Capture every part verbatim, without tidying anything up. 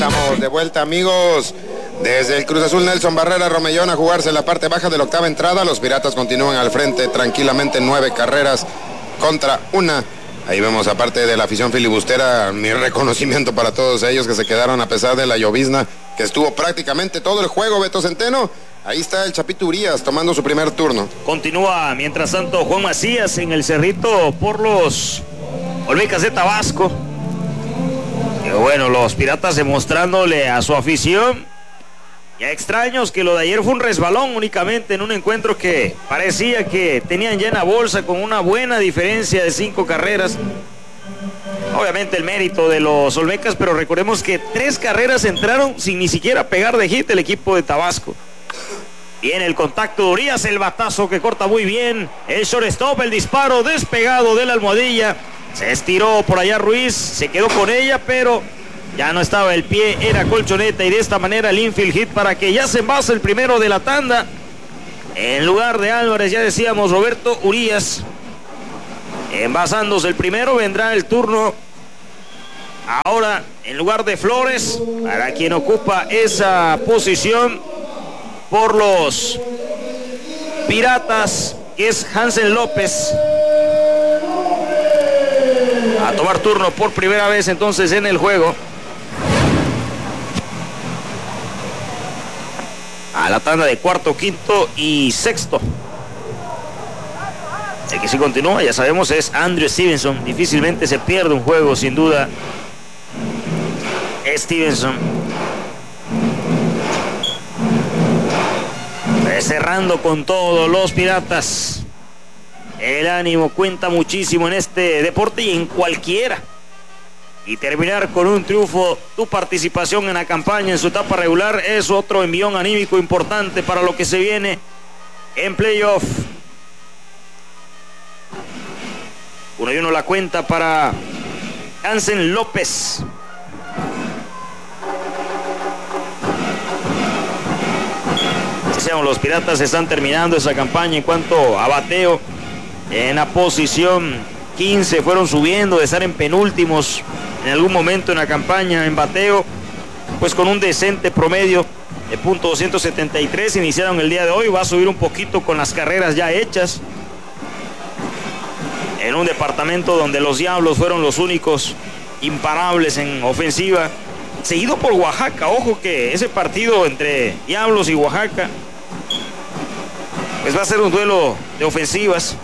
estamos de vuelta, amigos. Desde el Cruz Azul Nelson Barrera Romellón a jugarse en la parte baja de la octava entrada. Los Piratas continúan al frente tranquilamente, nueve carreras contra una. Ahí vemos, aparte de la afición filibustera, mi reconocimiento para todos ellos que se quedaron a pesar de la llovizna que estuvo prácticamente todo el juego. Beto Centeno, ahí está el Chapito Urías tomando su primer turno. Continúa, mientras tanto, Juan Macías en el Cerrito por los Olmecas de Tabasco. Y bueno, los Piratas demostrándole a su afición, ya extraños, que lo de ayer fue un resbalón únicamente en un encuentro que parecía que tenían llena bolsa con una buena diferencia de cinco carreras. Obviamente el mérito de los Olmecas, pero recordemos que tres carreras entraron sin ni siquiera pegar de hit el equipo de Tabasco. Viene el contacto de Urías, el batazo que corta muy bien, el shortstop, el disparo despegado de la almohadilla. Se estiró por allá Ruiz, se quedó con ella, pero ya no estaba el pie, era colchoneta, y de esta manera el infield hit para que ya se envase el primero de la tanda. En lugar de Álvarez, ya decíamos, Roberto Urías. Envasándose el primero, vendrá el turno ahora en lugar de Flores, para quien ocupa esa posición por los Piratas, que es Hansen López. A tomar turno por primera vez entonces en el juego. A la tanda de cuarto, quinto y sexto. El que sí continúa, ya sabemos, es Andrew Stevenson. Difícilmente se pierde un juego, sin duda, Stevenson. Cerrando con todos los Piratas. El ánimo cuenta muchísimo en este deporte y en cualquiera. Y terminar con un triunfo, tu participación en la campaña en su etapa regular, es otro envión anímico importante para lo que se viene en playoff. Uno y uno la cuenta para Hansen López. Los Piratas están terminando esa campaña en cuanto a bateo. En la posición quince, fueron subiendo de estar en penúltimos en algún momento en la campaña en bateo, pues con un decente promedio de punto doscientos setenta y tres iniciaron el día de hoy. Va a subir un poquito con las carreras ya hechas en un departamento donde los Diablos fueron los únicos imparables en ofensiva, seguido por Oaxaca. Ojo que ese partido entre Diablos y Oaxaca pues va a ser un duelo de ofensivas.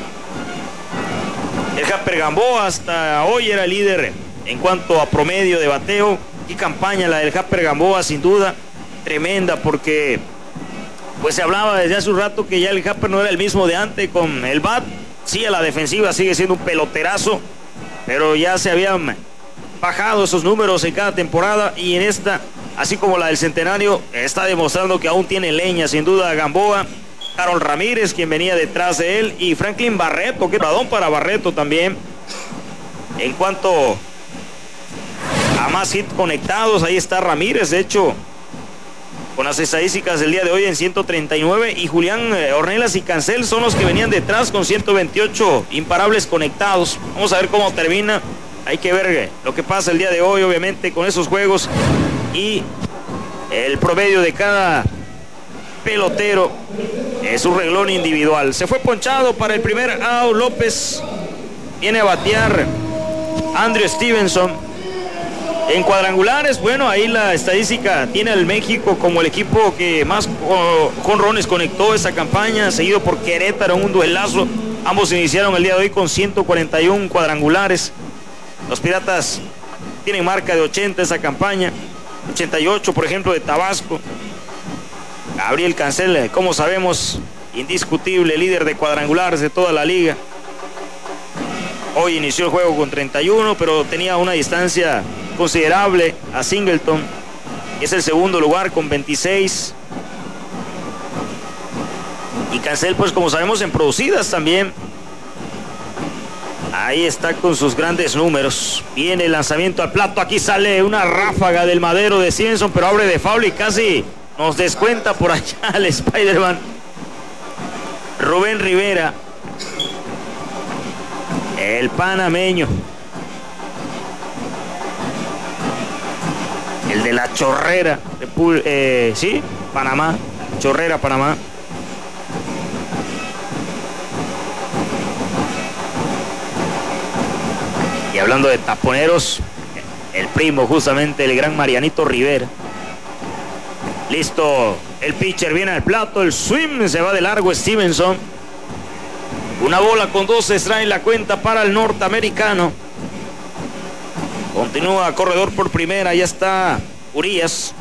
El Japper Gamboa hasta hoy era líder en cuanto a promedio de bateo. Y campaña la del Japper Gamboa, sin duda tremenda, porque pues se hablaba desde hace un rato que ya el Japper no era el mismo de antes con el bat. Sí, a la defensiva sigue siendo un peloterazo, pero ya se habían bajado esos números en cada temporada, y en esta, así como la del Centenario, está demostrando que aún tiene leña, sin duda, Gamboa. Harold Ramírez, quien venía detrás de él, y Franklin Barreto, que radón para Barreto también. En cuanto a más hits conectados, ahí está Ramírez, de hecho, con las estadísticas del día de hoy en ciento treinta y nueve, y Julián Ornelas y Cancel son los que venían detrás con ciento veintiocho imparables conectados. Vamos a ver cómo termina. Hay que ver lo que pasa el día de hoy, obviamente, con esos juegos y el promedio de cada pelotero. Es un renglón individual. Se fue ponchado para el primer out López. Viene a batear Andrew Stevenson. En cuadrangulares, bueno, ahí la estadística tiene al México como el equipo que más jonrones conectó esta campaña, seguido por Querétaro en un duelazo. Ambos iniciaron el día de hoy con ciento cuarenta y uno cuadrangulares. Los Piratas tienen marca de ochenta esa campaña, ochenta y ocho por ejemplo de Tabasco. Gabriel Cancel, como sabemos, indiscutible líder de cuadrangulares de toda la liga. Hoy inició el juego con treinta y uno, pero tenía una distancia considerable a Singleton. Es el segundo lugar con veintiséis. Y Cancel, pues como sabemos, en producidas también. Ahí está con sus grandes números. Viene el lanzamiento al plato. Aquí sale una ráfaga del madero de Stevenson, pero abre de foul y casi nos descuenta por allá el Spider-Man Rubén Rivera, el panameño. el de la Chorrera, Repul eh, sí, Panamá, Chorrera, Panamá. Y hablando de taponeros, el primo justamente, el gran Marianito Rivera. Listo, el pitcher viene al plato, el swing se va de largo Stevenson. Una bola con dos strikes la cuenta para el norteamericano. Continúa corredor por primera, ya está Urias.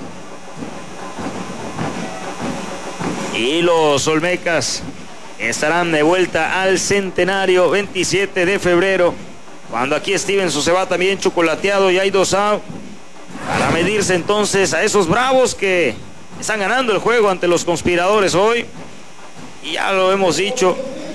Y los Olmecas estarán de vuelta al centenario veintisiete de febrero. Cuando aquí Stevenson se va también chocolateado y hay dos out. Para medirse entonces a esos Bravos que están ganando el juego ante los conspiradores hoy. Y ya lo hemos dicho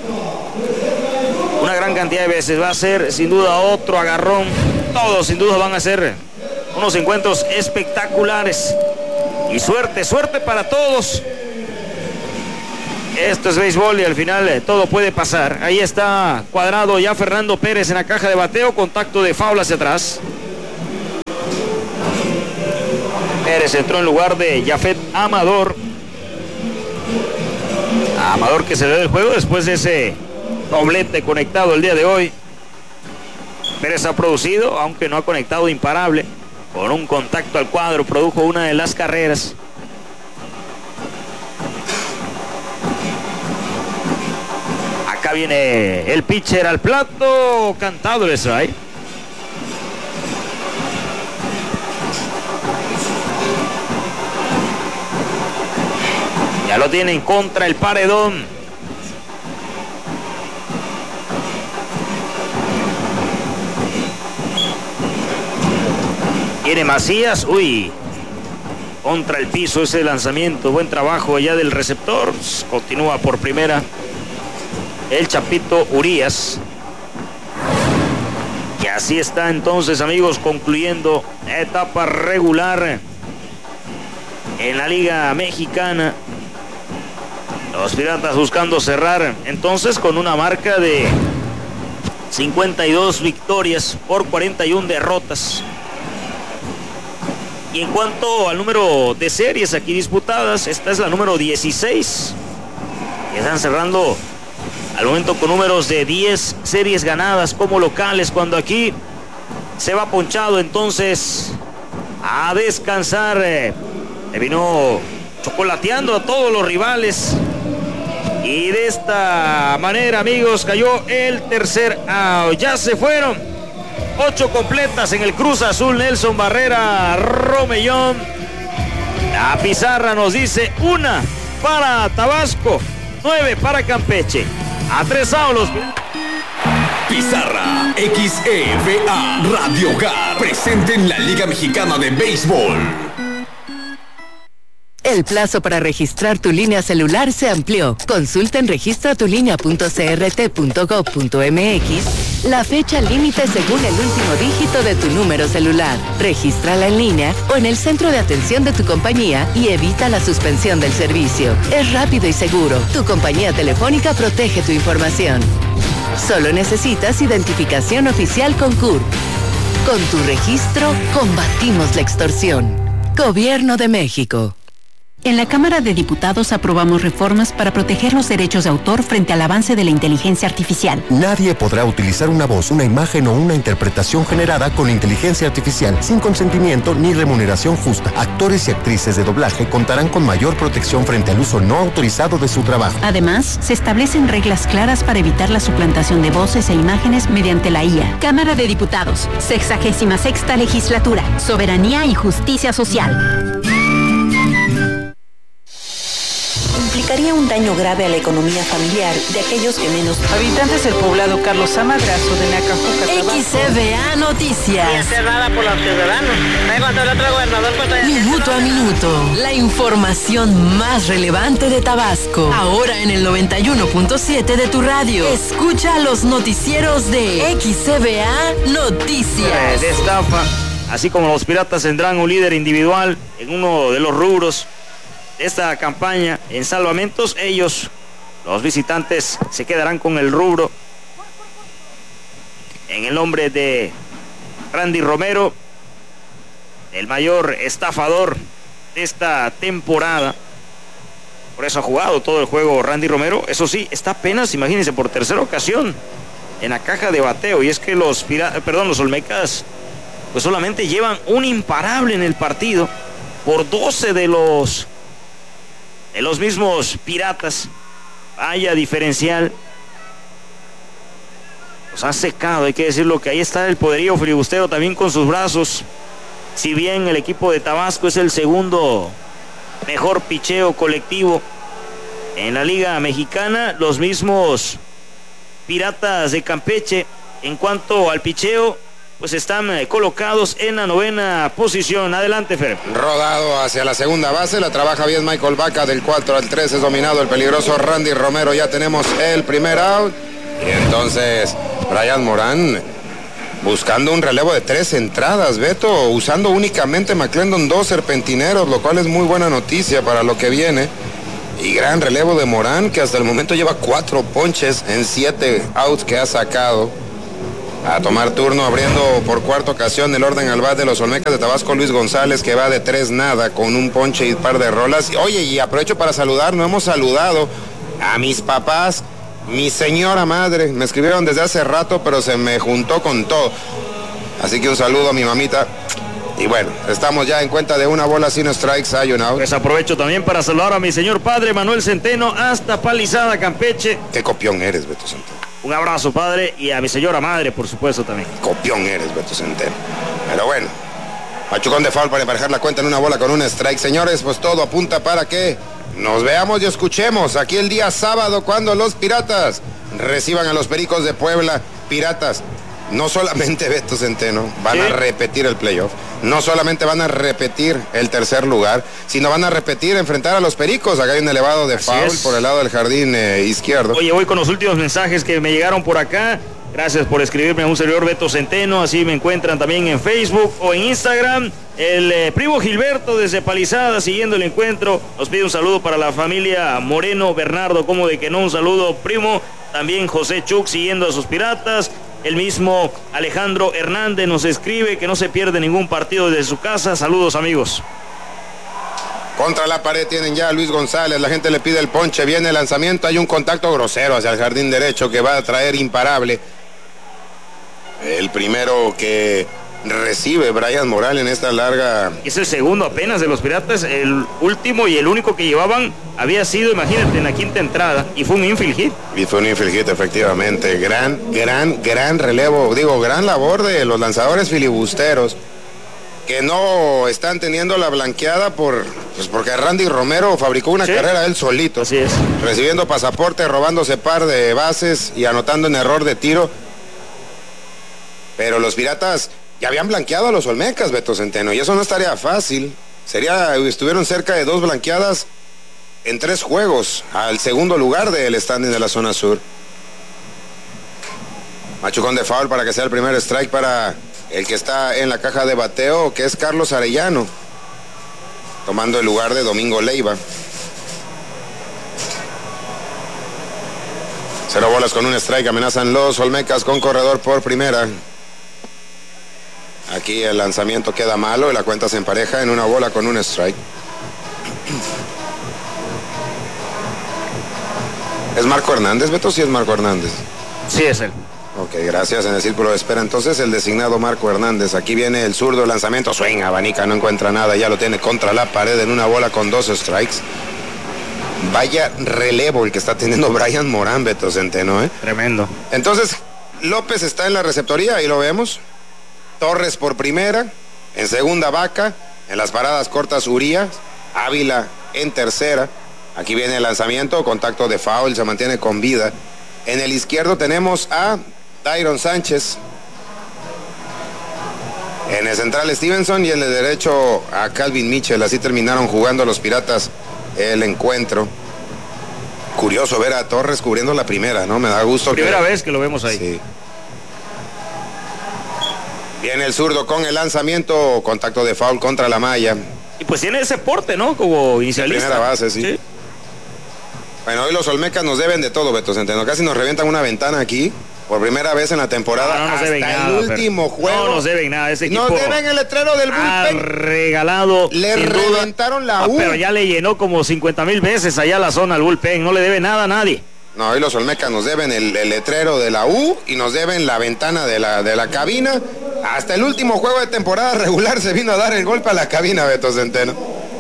una gran cantidad de veces. Va a ser sin duda otro agarrón. Todos sin duda van a ser unos encuentros espectaculares. Y suerte, suerte para todos. Esto es béisbol y al final eh, todo puede pasar. Ahí está cuadrado ya Fernando Pérez en la caja de bateo. Contacto de foul hacia atrás. Pérez entró en lugar de Yafet Amador. Amador que se le dio el juego después de ese doblete conectado el día de hoy. Pérez ha producido, aunque no ha conectado imparable. Con un contacto al cuadro produjo una de las carreras. Acá viene el pitcher al plato, cantado el strike. Ya lo tiene en contra el paredón. Viene Macías, uy, contra el piso ese lanzamiento, buen trabajo allá del receptor. Continúa por primera el Chapito Urias. Y así está entonces, amigos, concluyendo etapa regular en la Liga Mexicana. Los Piratas buscando cerrar entonces con una marca de cincuenta y dos victorias por cuarenta y una derrotas. Y en cuanto al número de series aquí disputadas, esta es la número dieciséis. Que están cerrando al momento con números de diez series ganadas como locales, cuando aquí se va ponchado entonces a descansar. Eh, le vino chocolateando a todos los rivales. Y de esta manera, amigos, cayó el tercer out. Ya se fueron ocho completas en el Cruz Azul. Nelson Barrera Romellón. La pizarra nos dice una para Tabasco, nueve para Campeche. A tres aulos. Pizarra X E V A Radio Hogar, presente en la Liga Mexicana de Béisbol. El plazo para registrar tu línea celular se amplió. Consulta en registra tu línea punto c r t punto gov punto m x la fecha límite según el último dígito de tu número celular. Regístrala en línea o en el centro de atención de tu compañía y evita la suspensión del servicio. Es rápido y seguro. Tu compañía telefónica protege tu información. Solo necesitas identificación oficial con C U R P. Con tu registro, combatimos la extorsión. Gobierno de México. En la Cámara de Diputados aprobamos reformas para proteger los derechos de autor frente al avance de la inteligencia artificial. Nadie podrá utilizar una voz, una imagen o una interpretación generada con inteligencia artificial sin consentimiento ni remuneración justa. Actores y actrices de doblaje contarán con mayor protección frente al uso no autorizado de su trabajo. Además, se establecen reglas claras para evitar la suplantación de voces e imágenes mediante la I A. Cámara de Diputados, sexagésima sexta legislatura, soberanía y justicia social. Implicaría un daño grave a la economía familiar de aquellos que menos... Habitantes del poblado Carlos Amadrazo de Nacajuca, X E V A Noticias. Y cerrada por los ciudadanos. Cuando el otro gobernador... Minuto a minuto. La información más relevante de Tabasco. Ahora en el noventa y uno punto siete de tu radio. Escucha los noticieros de X E V A Noticias. De estafa. Así como los Piratas tendrán un líder individual en uno de los rubros de esta campaña en salvamentos, ellos, los visitantes, se quedarán con el rubro en el nombre de Randy Romero. el mayor estafador de esta temporada. Por eso ha jugado todo el juego Randy Romero. Eso sí, está apenas, imagínense, por tercera ocasión en la caja de bateo. Y es que los, perdón, los Olmecas pues solamente llevan un imparable en el partido por doce de los, de los mismos Piratas. Vaya diferencial. Los han secado, hay que decirlo, que ahí está el poderío filibustero también con sus brazos. Si bien el equipo de Tabasco es el segundo mejor picheo colectivo en la Liga Mexicana, los mismos Piratas de Campeche, en cuanto al picheo, pues están eh, colocados en la novena posición. Adelante, Fer. Rodado hacia la segunda base, la trabaja bien Michael Vaca, del cuatro al tres es dominado el peligroso Randy Romero. Ya tenemos el primer out. Y entonces Brian Morán buscando un relevo de tres entradas, Beto, usando únicamente McClendon dos serpentineros, lo cual es muy buena noticia para lo que viene. Y gran relevo de Morán, que hasta el momento lleva cuatro ponches en siete outs que ha sacado. A tomar turno, abriendo por cuarta ocasión el orden al bat de los Olmecas de Tabasco, Luis González, que va de tres nada con un ponche y un par de rolas. Oye, y aprovecho para saludar, no hemos saludado a mis papás, mi señora madre. Me escribieron desde hace rato, pero se me juntó con todo. Así que un saludo a mi mamita. Y bueno, estamos ya en cuenta de una bola sin strikes, hay un out. Pues aprovecho también para saludar a mi señor padre, Manuel Centeno, hasta Palizada, Campeche. Qué copión eres, Beto Centeno. Un abrazo, padre, y a mi señora madre, por supuesto, también. Copión eres, Beto Centeno. Pero bueno, machucón de foul para emparejar la cuenta en una bola con un strike. Señores, pues todo apunta para que nos veamos y escuchemos aquí el día sábado cuando los Piratas reciban a los Pericos de Puebla. Piratas, no solamente, Beto Centeno, van ¿Sí? a repetir el playoff. No solamente van a repetir el tercer lugar, sino van a repetir enfrentar a los Pericos. Acá hay un elevado de foul por el lado del jardín eh, izquierdo. Oye, voy con los últimos mensajes que me llegaron por acá. Gracias por escribirme a un servidor, Beto Centeno. Así me encuentran también en Facebook o en Instagram. El eh, primo Gilberto desde Palizada, siguiendo el encuentro, nos pide un saludo para la familia Moreno Bernardo. ¿Cómo de que no? Un saludo, primo. También José Chuc siguiendo a sus Piratas. El mismo Alejandro Hernández nos escribe que no se pierde ningún partido desde su casa. Saludos, amigos. Contra la pared tienen ya a Luis González. La gente le pide el ponche. Viene el lanzamiento. Hay un contacto grosero hacia el jardín derecho que va a traer imparable. El primero que recibe Brian Morán en esta larga. Es el segundo apenas de los Piratas. El último y el único que llevaban había sido, imagínate, en la quinta entrada. Y fue un infield hit. Y fue un infield hit, efectivamente. Gran, gran, gran relevo. Digo, gran labor de los lanzadores filibusteros, que no están teniendo la blanqueada por, pues porque Randy Romero fabricó una ¿Sí? carrera él solito. Así es. Recibiendo pasaporte, robándose par de bases y anotando en error de tiro. Pero los Piratas ya habían blanqueado a los Olmecas, Beto Centeno, y eso no estaría fácil. Sería, estuvieron cerca de dos blanqueadas en tres juegos, al segundo lugar del standing de la zona sur. Machucón de foul para que sea el primer strike para el que está en la caja de bateo, que es Carlos Arellano, tomando el lugar de Domingo Leiva. Cero bolas con un strike, amenazan los Olmecas con corredor por primera. Aquí el lanzamiento queda malo y la cuenta se empareja en una bola con un strike. ¿Es Marco Hernández, Beto? Sí es Marco Hernández. Sí es él. Ok, gracias. En el círculo de espera entonces el designado Marco Hernández. Aquí viene el zurdo, lanzamiento, swing, abanica, no encuentra nada, ya lo tiene contra la pared en una bola con dos strikes. Vaya relevo el que está teniendo Brian Morán, Beto Centeno, ¿eh? Tremendo. Entonces, López está en la receptoría, ahí lo vemos. Torres por primera, en segunda Vaca, en las paradas cortas Urías, Ávila en tercera. Aquí viene el lanzamiento, contacto de foul, se mantiene con vida. En el izquierdo tenemos a Dairon Sánchez. En el central Stevenson y en el derecho a Calvin Mitchell. Así terminaron jugando los Piratas el encuentro. Curioso ver a Torres cubriendo la primera, ¿no? Me da gusto. Primera que... vez que lo vemos ahí. Sí. Viene el zurdo con el lanzamiento, contacto de foul contra la malla. Y pues tiene ese porte, ¿no? Como inicialista. Primera base, sí. sí. Bueno, hoy los Olmecas nos deben de todo, Beto Centeno. Casi nos revientan una ventana aquí. por primera vez en la temporada, no, no nos hasta deben el nada, último pero, juego. No nos deben nada, ese equipo. Nos deben el letrero del bullpen. Ha regalado. Le reventaron la duda, U. Pero ya le llenó como cincuenta mil veces allá la zona al bullpen. No le debe nada a nadie. No, y los Olmecas nos deben el, el letrero de la U y nos deben la ventana de la, de la cabina. Hasta el último juego de temporada regular se vino a dar el golpe a la cabina, Beto Centeno.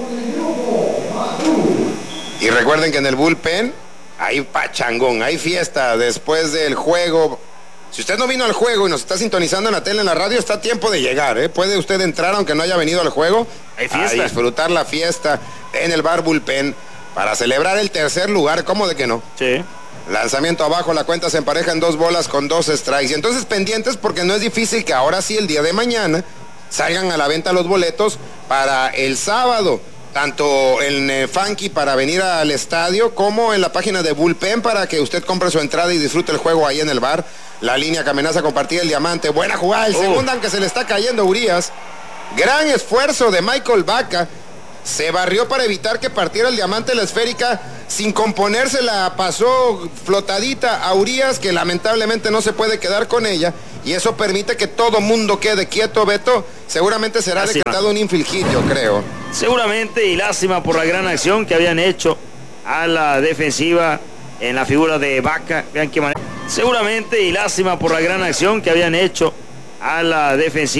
Y recuerden que en el bullpen hay pachangón, hay fiesta después del juego. Si usted no vino al juego y nos está sintonizando en la tele, en la radio, está a tiempo de llegar, ¿eh? Puede usted entrar aunque no haya venido al juego. Hay fiesta. A disfrutar la fiesta en el bar bullpen para celebrar el tercer lugar. ¿Cómo de que no? Sí. Lanzamiento abajo, la cuenta se empareja en dos bolas con dos strikes. Y entonces pendientes porque no es difícil que ahora sí el día de mañana salgan a la venta los boletos para el sábado. Tanto en eh, Funky para venir al estadio como en la página de Bullpen para que usted compre su entrada y disfrute el juego ahí en el bar. La línea que amenaza compartir el diamante. Buena jugada, el Oh. segundo aunque se le está cayendo Urias. Gran esfuerzo de Michael Vaca. Se barrió para evitar que partiera el diamante la esférica. Sin componerse la pasó flotadita a Urias, que lamentablemente no se puede quedar con ella. Y eso permite que todo mundo quede quieto, Beto. Seguramente será Lástima. decretado un infield hit, yo creo. Seguramente, y lástima por la gran acción que habían hecho a la defensiva en la figura de Vaca. Vean qué manera. Seguramente, y lástima por la gran acción que habían hecho a la defensiva.